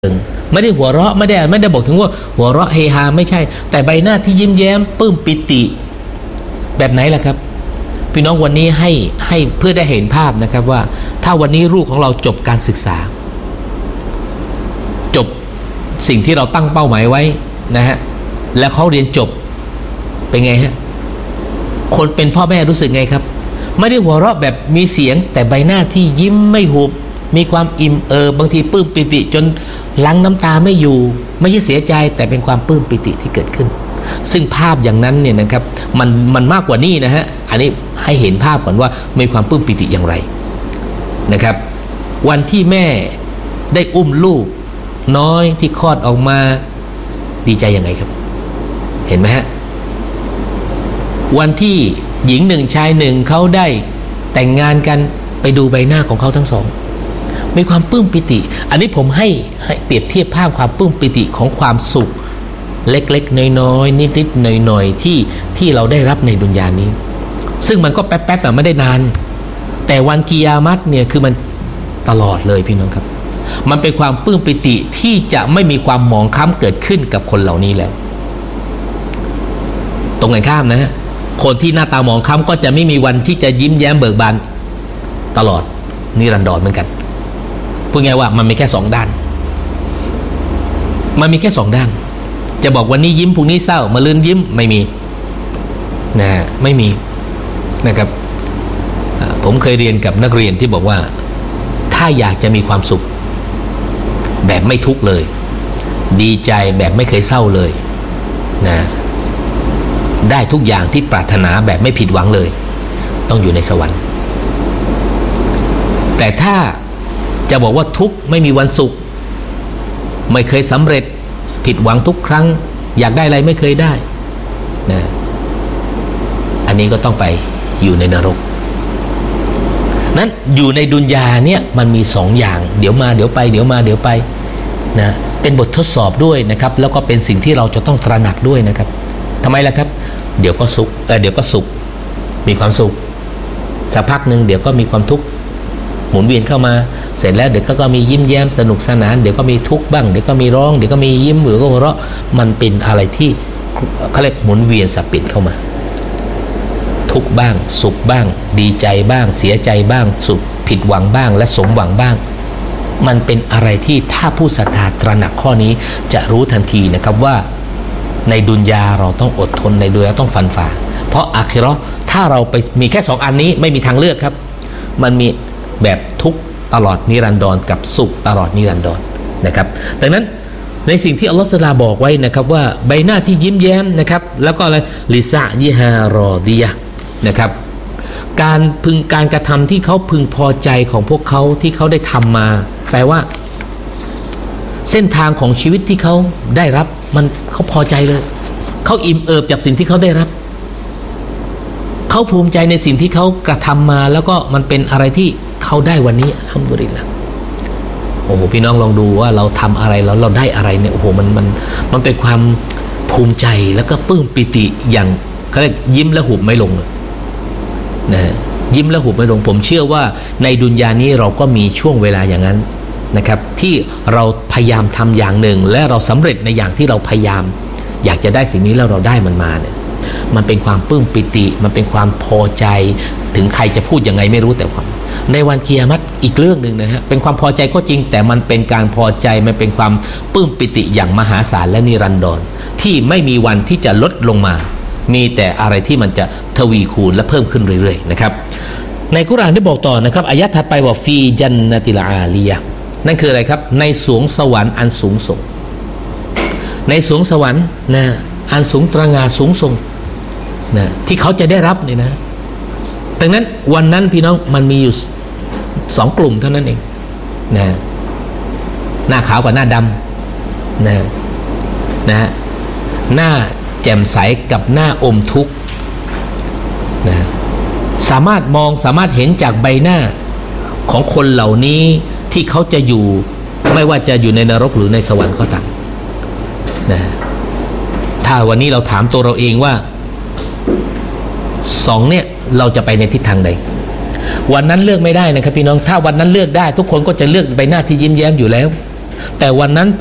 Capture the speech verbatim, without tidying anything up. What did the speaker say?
ไม่ได้หัวเราะไม่ได้ไม่ได้บอกถึงว่าหัวเราะเฮฮาไม่ใช่แต่ใบหน้าที่ยิ้มแย้มปลื้มปิติแบบไหนล่ะครับพี่น้องวันนี้ให้ให้เพื่อได้เห็นภาพนะครับว่าถ้าวันนี้ลูกของเราจบการศึกษาจบสิ่งที่เราตั้งเป้าหมายไว้นะฮะแล้วเขาเรียนจบเป็นไงฮะคนเป็นพ่อแม่รู้สึกไงครับไม่ได้หัวเราะแบบมีเสียงแต่ใบหน้าที่ยิ้มไม่หุบมีความอิ่มเอิบบางทีปลื้มปิติจนลังน้ำตาไม่อยู่ไม่ใช่เสียใจแต่เป็นความปลื้มปิติที่เกิดขึ้นซึ่งภาพอย่างนั้นเนี่ยนะครับมันมันมากกว่านี้นะฮะอันนี้ให้เห็นภาพก่อนว่ามีความปลื้มปิติอย่างไรนะครับวันที่แม่ได้อุ้มลูกน้อยที่คลอดออกมาดีใจยังไงครับเห็นไหมฮะวันที่หญิงหนึ่งชายหนึ่งเขาได้แต่งงานกันไปดูใบหน้าของเขาทั้งสองมีความปลื้มปิติอันนี้ผมให้ให้เปรียบเทียบภาพความปลื้มปิติของความสุขเล็กๆน้อยๆนิดๆหน่อยๆที่ที่เราได้รับในดุนยานี้ซึ่งมันก็แป๊บๆแบบไม่ได้นานแต่วันกิยามัตเนี่ยคือมันตลอดเลยพี่น้องครับมันเป็นความปลื้มปิติที่จะไม่มีความหมองคล้ำเกิดขึ้นกับคนเหล่านี้แล้วตรงกันข้ามนะฮะคนที่หน้าตาหมองคล้ำก็จะไม่มีวันที่จะยิ้มแย้มเบิกบานตลอดนิรันดรเหมือนกันพูดง่ายว่ามันมีแค่สองด้านมันมีแค่สองด้านจะบอกวันนี้ยิ้มพรุ่งนี้เศร้ามาลื่นยิ้มไม่มีนะไม่มีนะครับผมเคยเรียนกับนักเรียนที่บอกว่าถ้าอยากจะมีความสุขแบบไม่ทุกข์เลยดีใจแบบไม่เคยเศร้าเลยนะได้ทุกอย่างที่ปรารถนาแบบไม่ผิดหวังเลยต้องอยู่ในสวรรค์แต่ถ้าจะบอกว่าทุกข์ไม่มีวันสุขไม่เคยสำเร็จผิดหวังทุกครั้งอยากได้อะไรไม่เคยได้นะอันนี้ก็ต้องไปอยู่ในนรกนั้นอยู่ในดุนยาเนี่ยมันมีสองอย่างเดี๋ยวมาเดี๋ยวไปเดี๋ยวมาเดี๋ยวไปนะเป็นบททดสอบด้วยนะครับแล้วก็เป็นสิ่งที่เราจะต้องตระหนักด้วยนะครับทำไมล่ะครับเดี๋ยวก็สุขเออเดี๋ยวก็สุขมีความสุขสักพักหนึ่งเดี๋ยวก็มีความทุกข์หมุนเวียนเข้ามาเสร็จแล้วเดี๋ยวก็มียิ้มแย้มสนุกสนานเดี๋ยวก็มีทุกข์บ้างเดี๋ยวก็มีร้องเดี๋ยวก็มียิ้มหรือก็หัวเราะมันเป็นอะไรที่เขาเรียกหมุนเวียนสับเปลี่ยนเข้ามาทุกข์บ้างสุขบ้างดีใจบ้างเสียใจบ้างสุขผิดหวังบ้างและสมหวังบ้างมันเป็นอะไรที่ถ้าผู้ศรัทธาตระหนักข้อนี้จะรู้ทันทีนะครับว่าในดุนยาเราต้องอดทนในดุนยาต้องฟันฝ่าเพราะอาคิเราะห์ถ้าเราไปมีแค่สองอันนี้ไม่มีทางเลือกครับมันมีแบบทุกข์ตลอดนิรันดรกับสุขตลอดนิรันดรนะครับดังนั้นในสิ่งที่อัลลอฮฺซุบฮานะฮูวะตะอาลาบอกไว้นะครับว่าใบหน้าที่ยิ้มแย้มนะครับแล้วก็อะไรลิซะยิฮารอดียะนะครับการพึงการกระทำที่เขาพึงพอใจของพวกเขาที่เขาได้ทำมาแปลว่าเส้นทางของชีวิตที่เขาได้รับมันเขาพอใจเลยเขาอิ่มเอิบจากสิ่งที่เขาได้รับเขาภูมิใจในสิ่งที่เขากระทำมาแล้วก็มันเป็นอะไรที่เขาได้วันนี้อัลฮัมดุลิลละห์โอ้โหพี่น้องลองดูว่าเราทำอะไรแล้วเราได้อะไรเนี่ยโอ้โหมันมันมันเป็นความภูมิใจแล้วก็ปลื้มปิติอย่างเขาเรียกยิ้มและหุบไม่ลงนะยิ้มและหุบไม่ลงผมเชื่อว่าในดุนยานี้เราก็มีช่วงเวลาอย่างนั้นนะครับที่เราพยายามทำอย่างหนึ่งและเราสำเร็จในอย่างที่เราพยายามอยากจะได้สิ่งนี้แล้วเราได้มันมาเนี่ยมันเป็นความปลื้มปิติมันเป็นความพอใจถึงใครจะพูดยังไงไม่รู้แต่ความในวันกิยามะฮ์อีกเรื่องหนึ่งนะฮะเป็นความพอใจก็จริงแต่มันเป็นการพอใจมันเป็นความปลื้มปิติอย่างมหาศาลและนิรันดรที่ไม่มีวันที่จะลดลงมามีแต่อะไรที่มันจะทวีคูณและเพิ่มขึ้นเรื่อยๆนะครับในกุรอานได้บอกต่อนะครับอายะห์ถัดไปว่าฟีจันนติลอาลียะนั่นคืออะไรครับในสวงสวรรค์อันสูงส่งในสวงสวรรค์นะอันสูงตระหง่าสูงส่งนะที่เขาจะได้รับเนี่ยนะดังนั้นวันนั้นพี่น้องมันมีอยู่สองกลุ่มเท่านั้นเองนะหน้าขาวกับหน้าดำนะนะหน้าแจ่มใสกับหน้าอมทุกข์นะสามารถมองสามารถเห็นจากใบหน้าของคนเหล่านี้ที่เขาจะอยู่ไม่ว่าจะอยู่ในนรกหรือในสวรรค์ก็ตามนะถ้าวันนี้เราถามตัวเราเองว่าสองเนี่ยเราจะไปในทิศทางใดวันนั้นเลือกไม่ได้นะครับพี่น้องถ้าวันนั้นเลือกได้ทุกคนก็จะเลือกใบหน้าที่ยิ้มแย้มอยู่แล้วแต่วันนั้น